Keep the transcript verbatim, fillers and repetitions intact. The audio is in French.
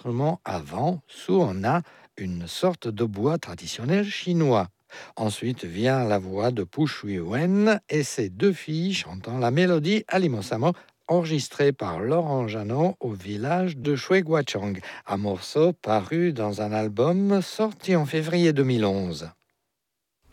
instrument avant, suona, une sorte de bois traditionnel chinois. Ensuite vient la voix de Pu Shui-wen et ses deux filles chantant la mélodie à Limosamo, enregistrée par Laurent Jeannot au village de Shueguachang, un morceau paru dans un album sorti en février deux mille onze.